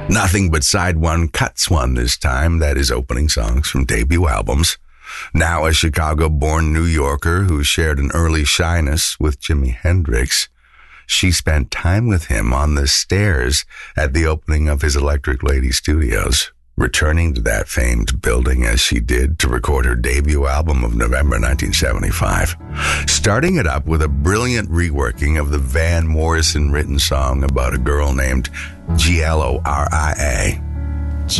Nothing But Side One Cuts One this time. That is opening songs from debut albums. Now a Chicago-born New Yorker who shared an early shyness with Jimi Hendrix, she spent time with him on the stairs at the opening of his Electric Lady Studios, returning to that famed building as she did to record her debut album of November 1975, starting it up with a brilliant reworking of the Van Morrison written song about a girl named Gloria.